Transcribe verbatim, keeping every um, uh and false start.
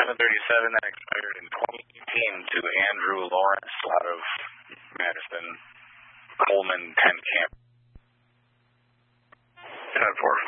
seven thirty-seven that expired in twenty eighteen to Andrew Lawrence out of Madison, Coleman ten Camp. ten four